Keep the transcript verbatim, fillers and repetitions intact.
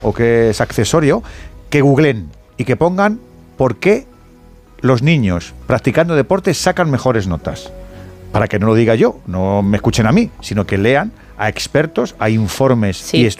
o que es accesorio, que googlen y que pongan por qué los niños practicando deporte sacan mejores notas. Para que no lo diga yo, no me escuchen a mí, sino que lean a expertos, a informes sí. y estudios